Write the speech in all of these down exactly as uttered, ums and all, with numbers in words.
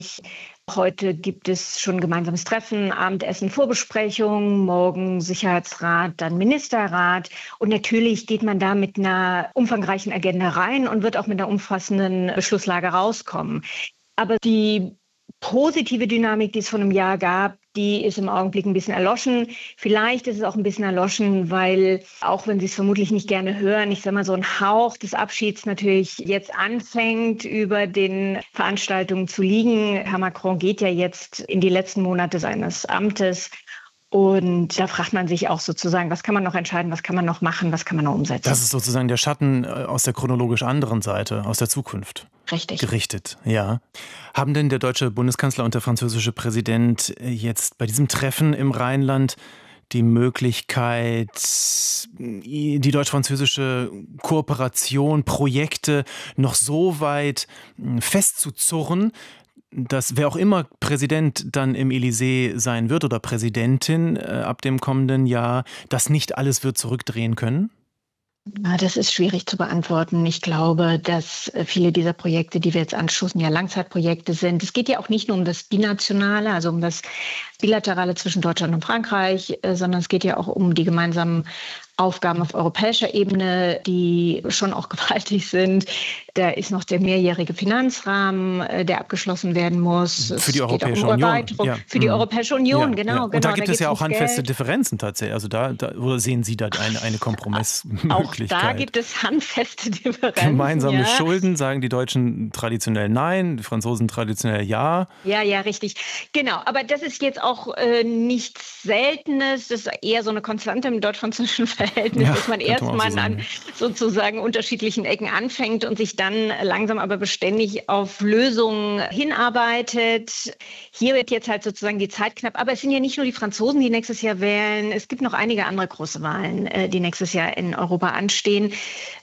Heute gibt es schon ein gemeinsames Treffen, Abendessen, Vorbesprechung, morgen Sicherheitsrat, dann Ministerrat. Und natürlich geht man da mit einer umfangreichen Agenda rein und wird auch mit einer umfassenden Beschlusslage rauskommen. Aber die positive Dynamik, die es vor einem Jahr gab, die ist im Augenblick ein bisschen erloschen. Vielleicht ist es auch ein bisschen erloschen, weil, auch wenn Sie es vermutlich nicht gerne hören, ich sage mal, so ein Hauch des Abschieds natürlich jetzt anfängt, über den Veranstaltungen zu liegen. Herr Macron geht ja jetzt in die letzten Monate seines Amtes. Und da fragt man sich auch sozusagen, was kann man noch entscheiden, was kann man noch machen, was kann man noch umsetzen. Das ist sozusagen der Schatten aus der chronologisch anderen Seite, aus der Zukunft. Richtig. Gerichtet, ja. Haben denn der deutsche Bundeskanzler und der französische Präsident jetzt bei diesem Treffen im Rheinland die Möglichkeit, die deutsch-französische Kooperation, Projekte noch so weit festzuzurren, dass wer auch immer Präsident dann im Elysée sein wird oder Präsidentin äh, ab dem kommenden Jahr, das nicht alles wird zurückdrehen können? Ja, das ist schwierig zu beantworten. Ich glaube, dass viele dieser Projekte, die wir jetzt anstoßen, ja Langzeitprojekte sind. Es geht ja auch nicht nur um das Binationale, also um das Bilaterale zwischen Deutschland und Frankreich, sondern es geht ja auch um die gemeinsamen Aufgaben auf europäischer Ebene, die schon auch gewaltig sind. Da ist noch der mehrjährige Finanzrahmen, der abgeschlossen werden muss. Für die es Europäische um Union. Ja. Für die mhm. Europäische Union, ja, genau. Ja. Und genau. da gibt da es ja auch handfeste Geld. Differenzen tatsächlich. Also da, da oder sehen Sie da eine, eine Kompromissmöglichkeit? Auch da gibt es handfeste Differenzen. Gemeinsame ja. Schulden, sagen die Deutschen traditionell nein, die Franzosen traditionell ja. Ja, ja, richtig. Genau, aber das ist jetzt auch äh, nichts Seltenes. Das ist eher so eine Konstante im deutsch-französischen Verhältnis, ja, dass man erstmal so an sozusagen unterschiedlichen Ecken anfängt und sich dann langsam aber beständig auf Lösungen hinarbeitet. Hier wird jetzt halt sozusagen die Zeit knapp. Aber es sind ja nicht nur die Franzosen, die nächstes Jahr wählen. Es gibt noch einige andere große Wahlen, äh, die nächstes Jahr in Europa anstehen.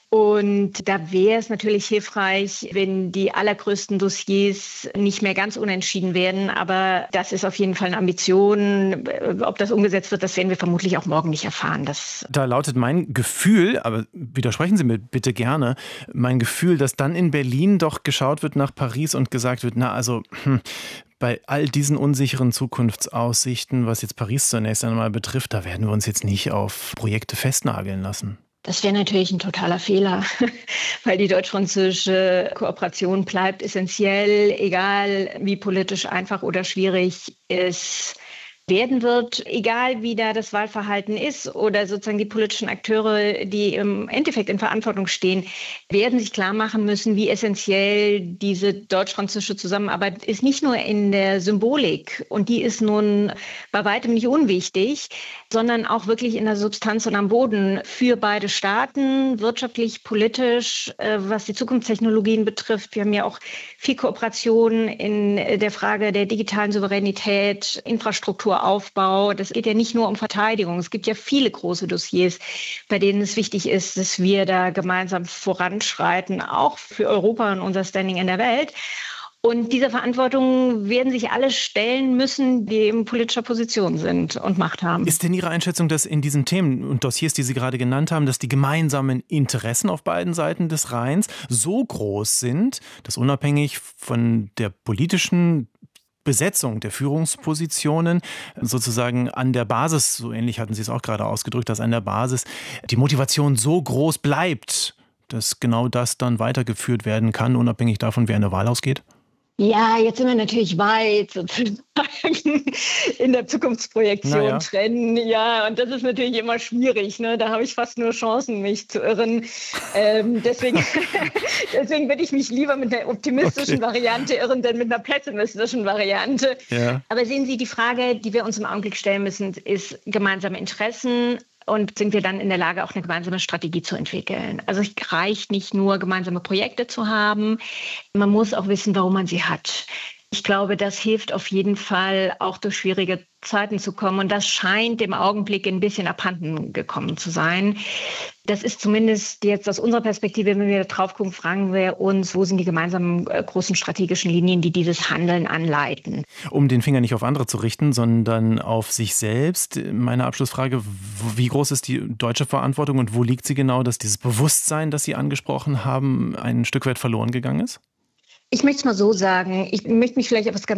Und da wäre es natürlich hilfreich, wenn die allergrößten Dossiers nicht mehr ganz unentschieden werden. Aber das ist auf jeden Fall eine Ambition. Ob das umgesetzt wird, das werden wir vermutlich auch morgen nicht erfahren. Das da lautet mein Gefühl, aber widersprechen Sie mir bitte gerne, mein Gefühl, dass dann in Berlin doch geschaut wird nach Paris und gesagt wird, na also hm, bei all diesen unsicheren Zukunftsaussichten, was jetzt Paris zunächst einmal betrifft, da werden wir uns jetzt nicht auf Projekte festnageln lassen. Das wäre natürlich ein totaler Fehler, weil die deutsch-französische Kooperation bleibt essentiell, egal wie politisch einfach oder schwierig es werden wird, egal wie da das Wahlverhalten ist oder sozusagen die politischen Akteure, die im Endeffekt in Verantwortung stehen, werden sich klar machen müssen, wie essentiell diese deutsch-französische Zusammenarbeit ist, nicht nur in der Symbolik, und die ist nun bei weitem nicht unwichtig, sondern auch wirklich in der Substanz und am Boden für beide Staaten, wirtschaftlich, politisch, was die Zukunftstechnologien betrifft. Wir haben ja auch viel Kooperation in der Frage der digitalen Souveränität, Infrastruktur, Aufbau. Das geht ja nicht nur um Verteidigung. Es gibt ja viele große Dossiers, bei denen es wichtig ist, dass wir da gemeinsam voranschreiten, auch für Europa und unser Standing in der Welt. Und dieser Verantwortung werden sich alle stellen müssen, die in politischer Position sind und Macht haben. Ist denn Ihre Einschätzung, dass in diesen Themen und Dossiers, die Sie gerade genannt haben, dass die gemeinsamen Interessen auf beiden Seiten des Rheins so groß sind, dass unabhängig von der politischen Besetzung der Führungspositionen sozusagen an der Basis, so ähnlich hatten Sie es auch gerade ausgedrückt, dass an der Basis die Motivation so groß bleibt, dass genau das dann weitergeführt werden kann, unabhängig davon, wer in der Wahl ausgeht? Ja, jetzt sind wir natürlich weit sozusagen in der Zukunftsprojektion naja. drin. Ja, und das ist natürlich immer schwierig. Ne? Da habe ich fast nur Chancen, mich zu irren. Ähm, deswegen, deswegen würde ich mich lieber mit einer optimistischen okay. Variante irren, denn mit einer pessimistischen Variante. Ja. Aber sehen Sie, die Frage, die wir uns im Augenblick stellen müssen, ist gemeinsame Interessen. Und sind wir dann in der Lage, auch eine gemeinsame Strategie zu entwickeln? Also es reicht nicht nur, gemeinsame Projekte zu haben. Man muss auch wissen, warum man sie hat. Ich glaube, das hilft auf jeden Fall, auch durch schwierige Zeiten zu kommen. Und das scheint im Augenblick ein bisschen abhanden gekommen zu sein. Das ist zumindest jetzt aus unserer Perspektive, wenn wir da drauf gucken, fragen wir uns, wo sind die gemeinsamen äh, großen strategischen Linien, die dieses Handeln anleiten? Um den Finger nicht auf andere zu richten, sondern auf sich selbst. Meine Abschlussfrage, wie groß ist die deutsche Verantwortung und wo liegt sie genau, dass dieses Bewusstsein, das Sie angesprochen haben, ein Stück weit verloren gegangen ist? Ich möchte es mal so sagen. Ich möchte mich vielleicht auf was ganz